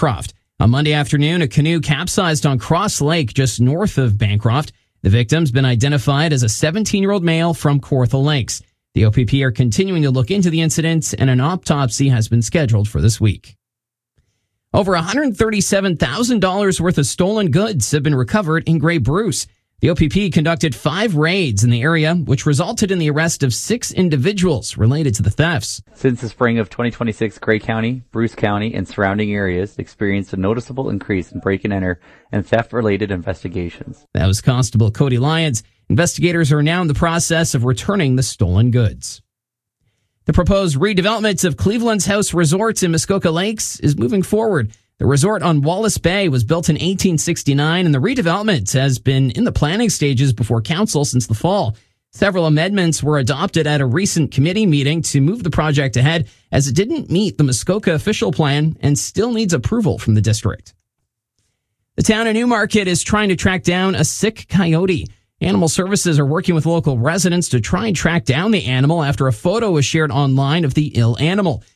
Bancroft. On Monday afternoon, a canoe capsized on Cross Lake just north of Bancroft. The victim's been identified as a 17-year-old male from Kawartha Lakes. The OPP are continuing to look into the incident, and an autopsy has been scheduled for this week. Over $137,000 worth of stolen goods have been recovered in Grey Bruce. The OPP conducted 5 raids in the area, which resulted in the arrest of 6 individuals related to the thefts. Since the spring of 2026, Grey County, Bruce County, and surrounding areas experienced a noticeable increase in break-and-enter and theft-related investigations. That was Constable Cody Lyons. Investigators are now in the process of returning the stolen goods. The proposed redevelopment of Cleveland's House Resort in Muskoka Lakes is moving forward. The resort on Wallace Bay was built in 1869, and the redevelopment has been in the planning stages before council since the fall. Several amendments were adopted at a recent committee meeting to move the project ahead, as it didn't meet the Muskoka official plan and still needs approval from the district. The town of Newmarket is trying to track down a sick coyote. Animal Services are working with local residents to try and track down the animal after a photo was shared online of the ill animal.